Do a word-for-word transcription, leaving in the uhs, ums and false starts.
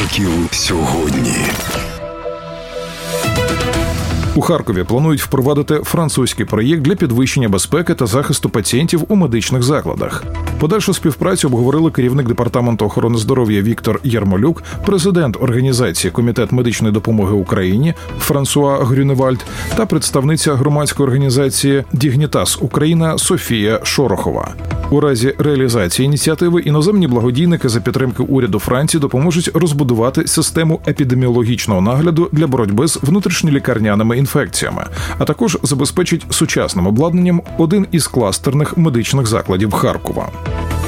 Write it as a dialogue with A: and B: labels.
A: Харків сьогодні.
B: У Харкові планують впровадити французький проєкт для підвищення безпеки та захисту пацієнтів у медичних закладах. Подальшу співпрацю обговорили керівник Департаменту охорони здоров'я Віктор Ярмолюк, президент організації Комітет медичної допомоги Україні Франсуа Грюневальд та представниця громадської організації «Дігнітас Україна» Софія Шорохова. У разі реалізації ініціативи іноземні благодійники за підтримки уряду Франції допоможуть розбудувати систему епідеміологічного нагляду для боротьби з внутрішньолікарняними інфекціями, а також забезпечить сучасним обладнанням один із кластерних медичних закладів Харкова.